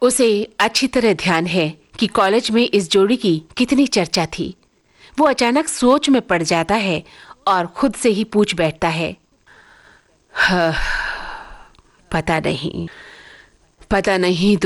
उसे अच्छी तरह ध्यान है कि कॉलेज में इस जोड़ी की कितनी चर्चा थी। वो अचानक सोच में पड़ जाता है और खुद से ही पूछ बैठता है, पता नहीं